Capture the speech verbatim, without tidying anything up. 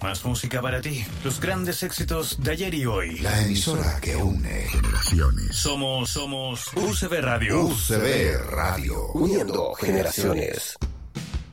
más música para ti. Los grandes éxitos de ayer y hoy. La emisora que une generaciones. Somos, somos U C B Radio. U C B Radio. Uniendo generaciones.